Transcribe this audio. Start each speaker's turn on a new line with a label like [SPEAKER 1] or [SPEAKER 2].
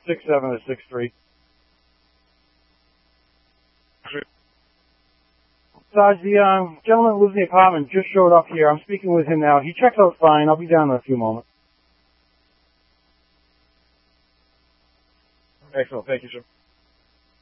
[SPEAKER 1] 6'7" or 6'3". Sarge, the gentleman who lives in the apartment just showed up here. I'm speaking with him now. He checked out fine. I'll be down in a few moments.
[SPEAKER 2] Excellent. Thank you, sir.